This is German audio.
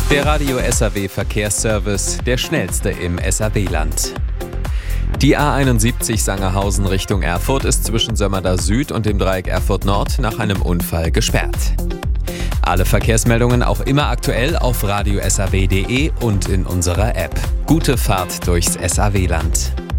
Der Radio SAW Verkehrsservice, der schnellste im SAW-Land. Die A71 Sangerhausen Richtung Erfurt ist zwischen Sömmerda Süd und dem Dreieck Erfurt Nord nach einem Unfall gesperrt. Alle Verkehrsmeldungen auch immer aktuell auf radiosaw.de und in unserer App. Gute Fahrt durchs SAW-Land.